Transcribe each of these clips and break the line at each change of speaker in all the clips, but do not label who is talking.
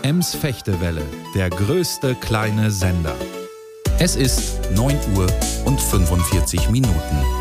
Ems-Fechtewelle, der größte kleine Sender. Es ist 9 Uhr und 45 Minuten.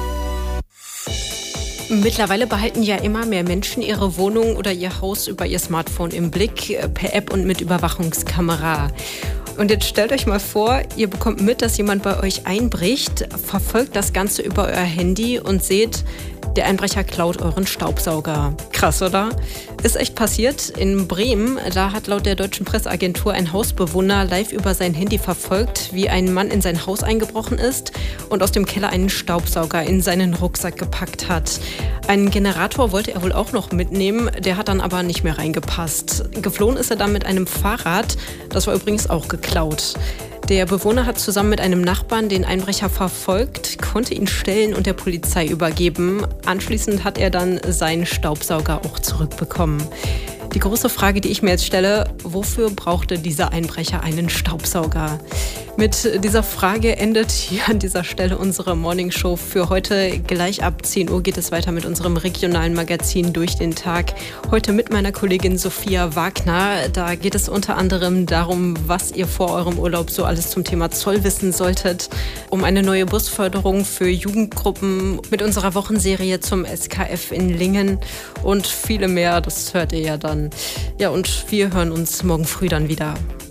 Mittlerweile behalten ja immer mehr Menschen ihre Wohnung oder ihr Haus über ihr Smartphone im Blick, per App und mit Überwachungskamera. Und jetzt stellt euch mal vor, ihr bekommt mit, dass jemand bei euch einbricht, verfolgt das Ganze über euer Handy und seht, der Einbrecher klaut euren Staubsauger. Krass, oder? Ist echt passiert. In Bremen, da hat laut der deutschen Presseagentur ein Hausbewohner live über sein Handy verfolgt, wie ein Mann in sein Haus eingebrochen ist und aus dem Keller einen Staubsauger in seinen Rucksack gepackt hat. Einen Generator wollte er wohl auch noch mitnehmen, der hat dann aber nicht mehr reingepasst. Geflohen ist er dann mit einem Fahrrad, das war übrigens auch geklaut. Der Bewohner hat zusammen mit einem Nachbarn den Einbrecher verfolgt, konnte ihn stellen und der Polizei übergeben. Anschließend hat er dann seinen Staubsauger auch zurückbekommen. Die große Frage, die ich mir jetzt stelle, wofür brauchte dieser Einbrecher einen Staubsauger? Mit dieser Frage endet hier an dieser Stelle unsere Morningshow für heute. Gleich ab 10 Uhr geht es weiter mit unserem regionalen Magazin Durch den Tag. Heute mit meiner Kollegin Sophia Wagner. Da geht es unter anderem darum, was ihr vor eurem Urlaub so alles zum Thema Zoll wissen solltet, um eine neue Busförderung für Jugendgruppen mit unserer Wochenserie zum SKF in Lingen und viele mehr. Das hört ihr ja dann. Ja, und wir hören uns morgen früh dann wieder.